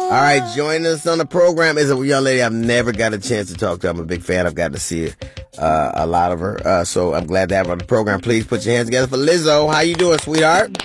All right, joining us on the program is a young lady I've never got a chance to talk to. I'm a big fan. I've got to see a lot of her. So I'm glad to have her on the program. Please put your hands together for Lizzo. How you doing, sweetheart?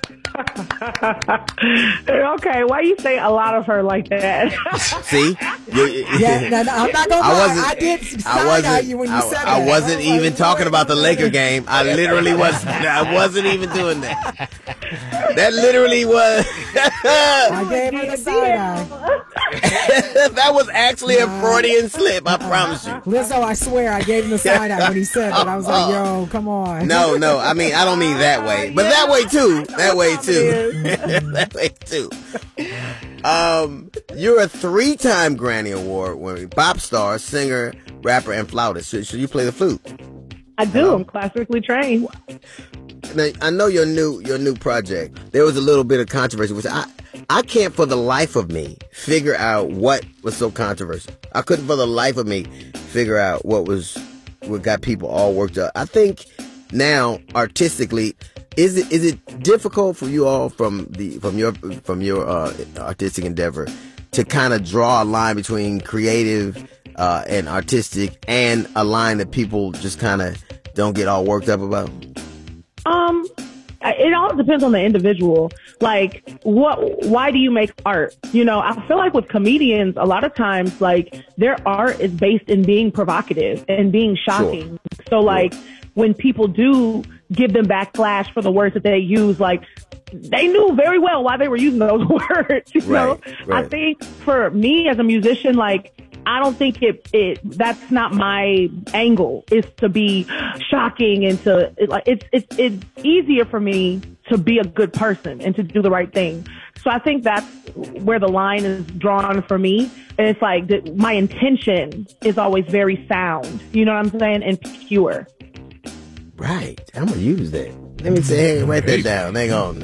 Okay, why you say a lot of her like that? See? I'm not gonna lie. I did side-eye you when you said that. I wasn't even talking about the Laker game. I literally was. I wasn't even doing that. That literally was. I gave her the side-eye. That was actually a Freudian slip. I promise you. Lizzo, I swear, I gave him the side-eye when he said that. I was like, yo, come on. No. I mean, I don't mean that way, but that way too. That way too. That way too. You're a 3-time Grammy Award winning pop star, singer, rapper, and flautist. So you play the flute? I do. I'm classically trained. Now, I know your new project. There was a little bit of controversy, which I can't for the life of me figure out what was so controversial. I couldn't for the life of me figure out what got people all worked up. I think now artistically, is it difficult for you all from your artistic endeavor to kind of draw a line between creative and artistic, and a line that people just kind of don't get all worked up about? It all depends on the individual. Like, why do you make art? I feel like with comedians, a lot of times, like, their art is based in being provocative and being shocking. Sure. So, like, when people do give them backlash for the words that they use, like, they knew very well why they were using those words, you know? Right. I think for me as a musician, like, I don't think that's not my angle, is to be shocking and to, it's easier for me to be a good person and to do the right thing. So I think that's where the line is drawn for me. And it's like my intention is always very sound, you know what I'm saying? And pure. Right. I'm going to use that. Let me say, hey, write that down. Hang on.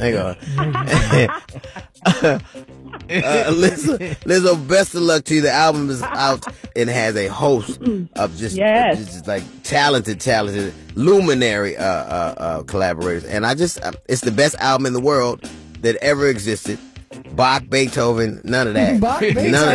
Lizzo, best of luck to you. The album is out and has a host of just like talented luminary collaborators. And it's the best album in the world that ever existed. Bach, Beethoven, none of that. None of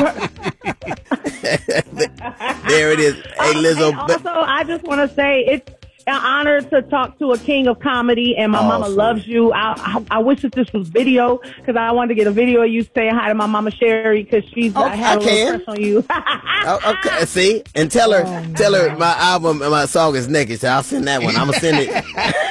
them. There it is. Hey, Lizzo. And also, I just want to say it's an honor to talk to a king of comedy, and my mama loves you. I wish that this was video, because I wanted to get a video of you saying hi to my mama Sherry, because she's had a little crush on you. Okay, see? And tell her my album and my song is naked, so I'll send that one. I'm going to send it.